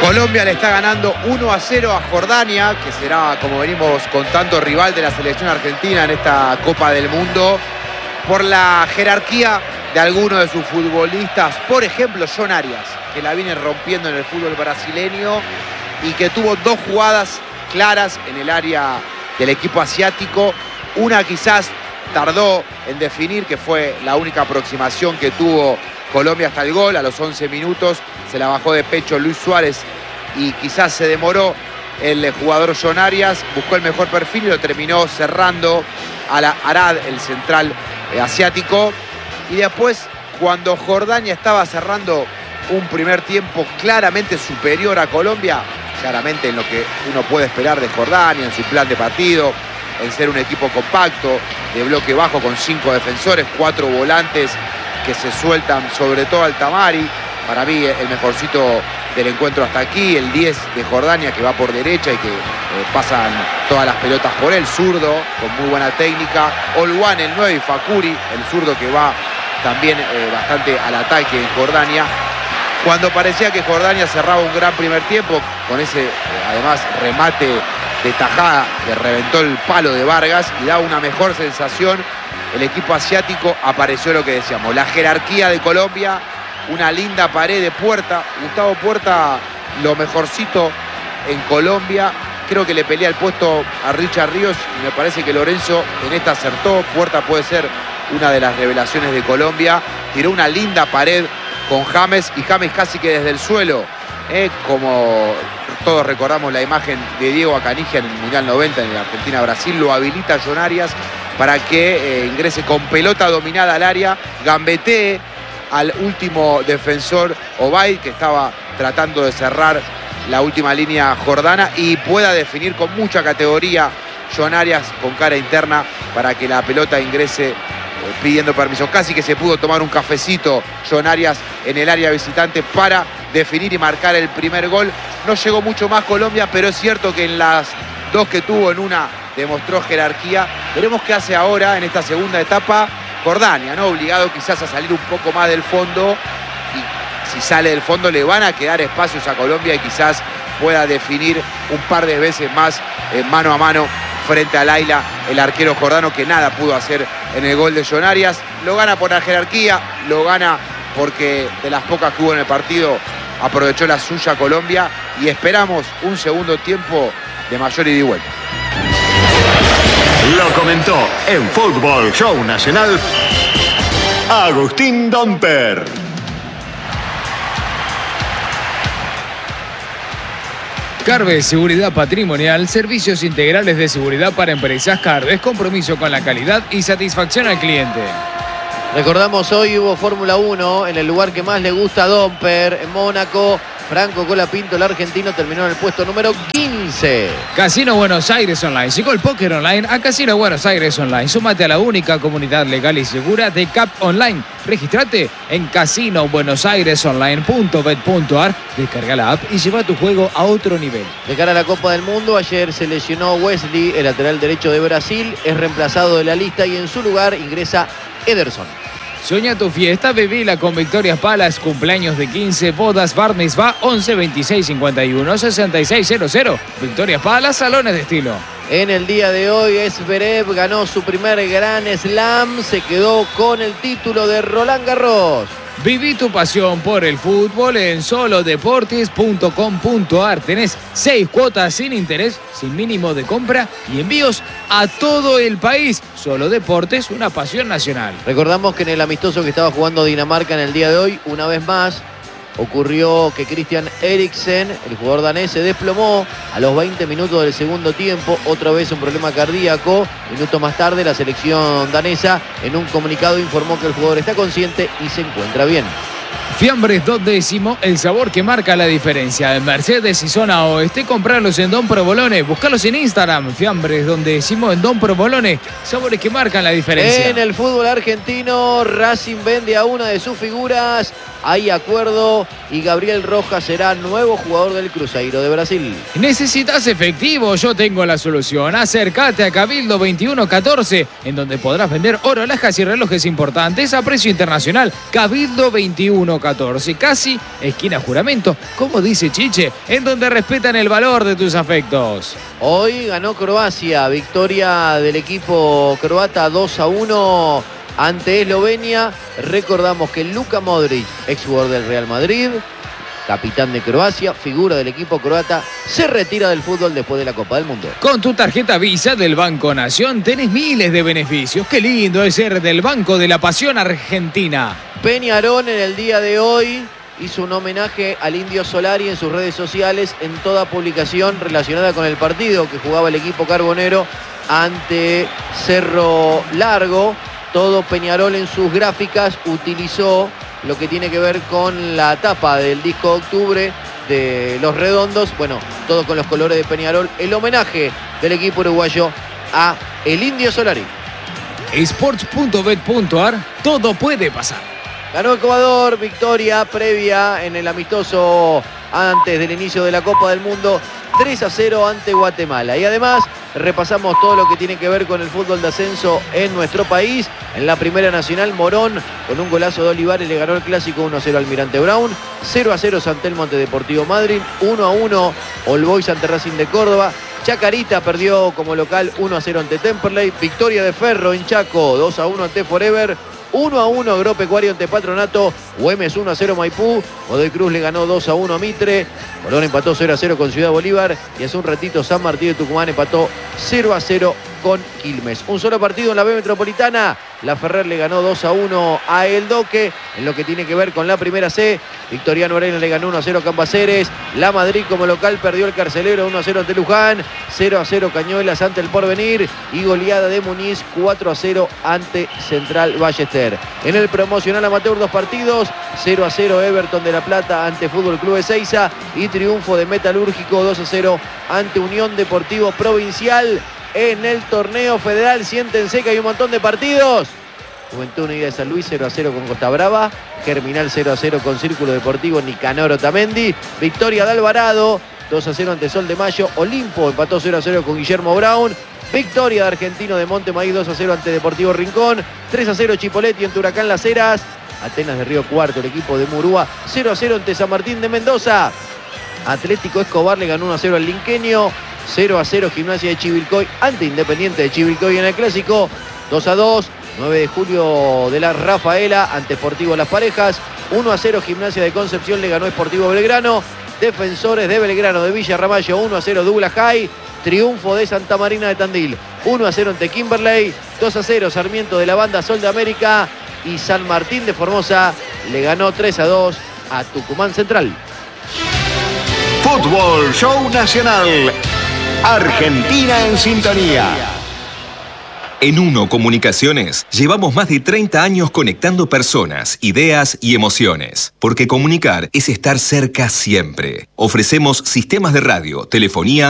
Colombia le está ganando 1-0 a Jordania, que será, como venimos contando, rival de la selección argentina en esta Copa del Mundo, por la jerarquía de algunos de sus futbolistas. Por ejemplo, John Arias, que la viene rompiendo en el fútbol brasileño y que tuvo dos jugadas claras en el área del equipo asiático. Una quizás tardó en definir, que fue la única aproximación que tuvo Colombia hasta el gol. A los 11 minutos se la bajó de pecho Luis Suárez y quizás se demoró el jugador John Arias. Buscó el mejor perfil y lo terminó cerrando a Arad, el central asiático. Y después, cuando Jordania estaba cerrando un primer tiempo claramente superior a Colombia, claramente en lo que uno puede esperar de Jordania, en su plan de partido, en ser un equipo compacto, de bloque bajo con 5 defensores, 4 volantes que se sueltan, sobre todo al Tamari, para mí el mejorcito del encuentro hasta aquí, el 10 de Jordania, que va por derecha y que pasan todas las pelotas por él, zurdo, con muy buena técnica. Olwan, el 9, y Fakuri, el zurdo, que va también bastante al ataque en Jordania. Cuando parecía que Jordania cerraba un gran primer tiempo, con ese, además, remate de tajada que reventó el palo de Vargas y da una mejor sensación, el equipo asiático, apareció lo que decíamos, la jerarquía de Colombia, una linda pared de Puerta. Gustavo Puerta, lo mejorcito en Colombia. Creo que le pelea el puesto a Richard Ríos y me parece que Lorenzo en esta acertó. Puerta puede ser una de las revelaciones de Colombia. Tiró una linda pared con James, y James casi que desde el suelo, como todos recordamos la imagen de Diego Acanigia en el Mundial 90 en la Argentina-Brasil, lo habilita John Arias para que ingrese con pelota dominada al área, gambetee al último defensor Obaid, que estaba tratando de cerrar la última línea jordana, y pueda definir con mucha categoría John Arias con cara interna para que la pelota ingrese pidiendo permiso. Casi que se pudo tomar un cafecito John Arias en el área visitante para definir y marcar el primer gol. No llegó mucho más Colombia, pero es cierto que en las dos que tuvo, en una demostró jerarquía. Veremos qué hace ahora en esta segunda etapa Jordania, ¿no? Obligado quizás a salir un poco más del fondo, y si sale del fondo le van a quedar espacios a Colombia y quizás pueda definir un par de veces más mano a mano frente a Laila, el arquero jordano, que nada pudo hacer en el gol de John Arias. Lo gana por la jerarquía, lo gana porque de las pocas que hubo en el partido aprovechó la suya Colombia, y esperamos un segundo tiempo de mayor ida y vuelta. Lo comentó en Fútbol Show Nacional Agustín Domper. Carves Seguridad Patrimonial, servicios integrales de seguridad para empresas. Carves, compromiso con la calidad y satisfacción al cliente. Recordamos, hoy hubo Fórmula 1 en el lugar que más le gusta a Domper, en Mónaco. Franco Colapinto, el argentino, terminó en el puesto número 15. Casino Buenos Aires Online. Llegó el póker online a Casino Buenos Aires Online. Súmate a la única comunidad legal y segura de CAP Online. Regístrate en casinobuenosairesonline.bet.ar. Descarga la app y lleva tu juego a otro nivel. De cara a la Copa del Mundo, ayer se lesionó Wesley, el lateral derecho de Brasil. Es reemplazado de la lista y en su lugar ingresa Ederson. Soña tu fiesta, vivila con Victoria's Palace, cumpleaños de 15, bodas, bar mitzvah, 11 26 51 66 00. Victoria's Palace, salones de estilo. En el día de hoy, Zverev ganó su primer Grand Slam, se quedó con el título de Roland Garros. Viví tu pasión por el fútbol en solodeportes.com.ar. Tenés 6 cuotas sin interés, sin mínimo de compra y envíos a todo el país. Solo Deportes, una pasión nacional. Recordamos que en el amistoso que estaba jugando Dinamarca en el día de hoy, una vez más, ocurrió que Christian Eriksen, el jugador danés, se desplomó a los 20 minutos del segundo tiempo. Otra vez un problema cardíaco. Minutos más tarde, la selección danesa en un comunicado informó que el jugador está consciente y se encuentra bien. Fiambres 2 décimo, el sabor que marca la diferencia. En Mercedes y zona oeste, comprarlos en Don Provolone. Buscalos en Instagram. Fiambres 2 décimo en Don Provolone. Sabores que marcan la diferencia. En el fútbol argentino, Racing vende a una de sus figuras. hay acuerdo y Gabriel Rojas será nuevo jugador del Cruzeiro de Brasil. ¿Necesitas efectivo? Yo tengo la solución. Acércate a Cabildo 2114, en donde podrás vender oro, alhajas y relojes importantes a precio internacional. Cabildo 2114, casi esquina Juramento, como dice Chiche, en donde respetan el valor de tus afectos. Hoy ganó Croacia, victoria del equipo croata 2-1 ante Eslovenia. Recordamos que Luka Modric, exjugador del Real Madrid, capitán de Croacia, figura del equipo croata, se retira del fútbol después de la Copa del Mundo. Con tu tarjeta Visa del Banco Nación tenés miles de beneficios. Qué lindo es ser del Banco de la Pasión Argentina. Peñarol en el día de hoy hizo un homenaje al Indio Solari en sus redes sociales en toda publicación relacionada con el partido que jugaba el equipo carbonero ante Cerro Largo. Todo Peñarol en sus gráficas utilizó lo que tiene que ver con la tapa del disco de octubre de Los Redondos. Bueno, todo con los colores de Peñarol. El homenaje del equipo uruguayo a el Indio Solari. Sports.bet.ar, todo puede pasar. Ganó Ecuador, victoria previa en el amistoso antes del inicio de la Copa del Mundo, 3-0 ante Guatemala. Y además repasamos todo lo que tiene que ver con el fútbol de ascenso en nuestro país. En la Primera Nacional, Morón, con un golazo de Olivares, le ganó el clásico 1-0 al Almirante Brown. 0-0 San Telmo ante Deportivo Madryn. 1-1 All Boys ante Racing de Córdoba. Chacarita perdió como local 1-0 ante Temperley. Victoria de Ferro en Chaco, 2-1 ante Forever. 1-1 Agropecuario ante Patronato. Güemes 1-0 Maipú. Godoy Cruz le ganó 2-1 a Mitre. Colón empató 0-0 con Ciudad Bolívar. Y hace un ratito San Martín de Tucumán empató 0-0 con Quilmes. Un solo partido en la B Metropolitana. La Ferrer le ganó 2-1 a El Doque. En lo que tiene que ver con la Primera C, Victoriano Arena le ganó 1-0 a Cambaceres. La Madrid como local perdió el Carcelero 1-0 ante Luján. 0-0 Cañuelas ante el Porvenir. Y goleada de Muniz 4-0 ante Central Ballester. En el promocional amateur, 2 partidos. 0-0 Everton de La Plata ante Fútbol Club Ezeiza. Y triunfo de Metalúrgico 2-0 ante Unión Deportivo Provincial. En el torneo federal, siéntense que hay un montón de partidos. Juventud Unida de San Luis 0-0 con Costa Brava. Germinal 0-0 con Círculo Deportivo Nicanor Otamendi. Victoria de Alvarado 2-0 ante Sol de Mayo. Olimpo empató 0-0 con Guillermo Brown. Victoria de Argentino de Montemaíz 2-0 ante Deportivo Rincón. 3-0 Chipoleti ante Huracán Las Heras. Atenas de Río Cuarto, el equipo de Murúa, 0-0 ante San Martín de Mendoza. Atlético Escobar le ganó 1-0 al Linqueño. 0-0 Gimnasia de Chivilcoy ante Independiente de Chivilcoy en el Clásico. 2-2, 9 de julio de la Rafaela ante Sportivo Las Parejas. 1-0 Gimnasia de Concepción le ganó Sportivo Belgrano. Defensores de Belgrano de Villa Ramallo 1-0 Douglas High. Triunfo de Santa Marina de Tandil 1-0 ante Kimberley. 2-0 Sarmiento de la Banda Sol de América. Y San Martín de Formosa le ganó 3-2 a Tucumán Central. Fútbol Show Nacional. Argentina en sintonía. En Uno Comunicaciones llevamos más de 30 años conectando personas, ideas y emociones. Porque comunicar es estar cerca siempre. Ofrecemos sistemas de radio, telefonía